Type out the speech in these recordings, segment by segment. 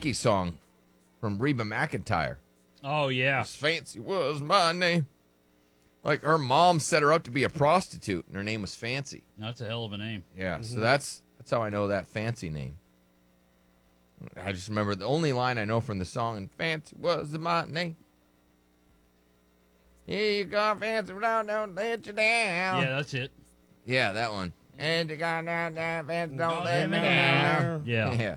Yankee song from Reba McEntire. Oh, yeah. Miss Fancy was my name. Like, her mom set her up to be a prostitute, and her name was Fancy. That's a hell of a name. Yeah, so that's how I know that Fancy name. I just remember the only line I know from the song, and Fancy was my name. Here you go, Fancy, don't let you down. Yeah, that's it. Yeah, that one. And you got down, Fancy, don't let me down. Yeah. Yeah.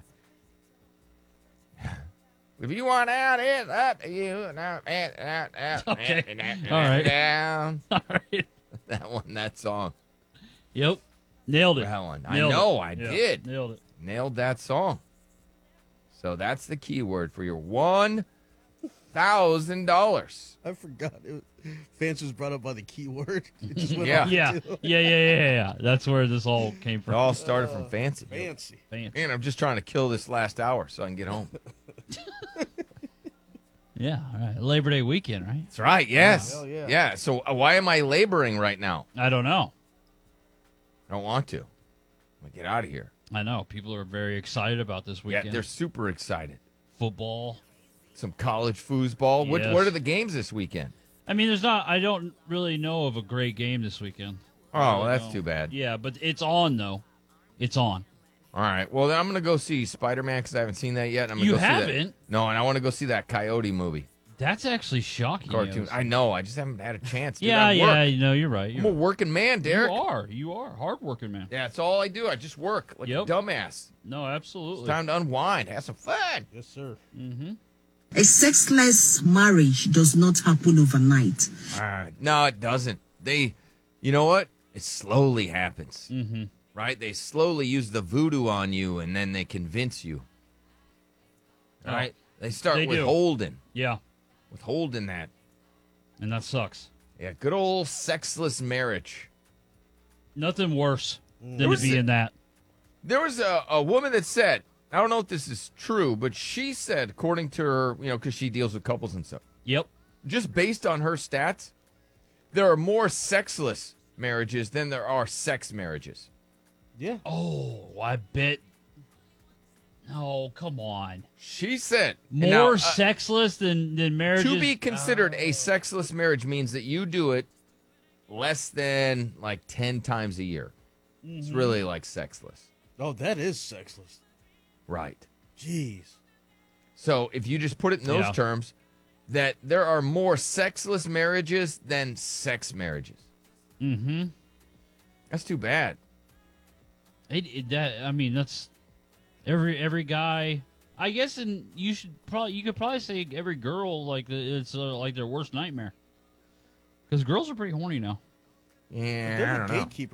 If you want out, it's up to you. Okay. All right. Down. All right. That one, that song. Yep. Nailed it. That one. Nailed I know, it. I Yeah, did. Nailed it. Nailed that song. So that's the key word for your $1,000. I forgot. Fancy was brought up by the keyword. It just went Yeah. off Yeah. to- Yeah. That's where this all came It from. all started from Fancy. Fancy. Fancy. Man, I'm just trying to kill this last hour so I can get home. Yeah. All right. Labor Day weekend, right? That's right, yes. Hell yeah. Yeah, so why am I laboring right now? I don't know. I don't want to. I'm going to get out of here. I know. People are very excited about this weekend. Yeah, they're super excited. Football. Some college foosball. Yes. What are the games this weekend? I mean, I don't really know of a great game this weekend. Oh, well, I that's don't. too bad. Yeah, but it's on, though. It's on. All right. Well, then I'm going to go see Spider-Man because I haven't seen that yet. I'm gonna You go see that. haven't? No, and I want to go see that Coyote movie. That's actually shocking. Cartoon. Yost. I know. I just haven't had a chance. Dude. Yeah, I work. You know, you're right. I'm a working man, Derek. You are. Hardworking, man. Yeah, that's all I do. I just work like a Yep. dumbass. No, absolutely. It's time to unwind. Have some fun. Yes, sir. A sexless marriage does not happen overnight. No, it doesn't. You know what? It slowly happens. Mm-hmm. Right? They slowly use the voodoo on you, and then they convince you. Oh, Right? They start they do. withholding. Yeah, Withholding that. and that sucks. Yeah, good old sexless marriage. Nothing worse than There to was be a- in that. There was a woman that said, I don't know if this is true, but she said, according to her, because she deals with couples and stuff, Yep. just based on her stats, there are more sexless marriages than there are sex marriages. Yeah. Oh, I bet. No, come on. She said, More now, sexless than marriages. to be considered a sexless marriage means that you do it less than like 10 times a year. It's really like sexless. Oh, that is sexless. Right. Jeez. So if you just put it in those Yeah. terms, that there are more sexless marriages than sex marriages. Mm-hmm. That's too bad. That's every guy. I guess, and you could probably say every girl it's like their worst nightmare. Because girls are pretty horny now. Yeah, They're I the don't know. gatekeeper.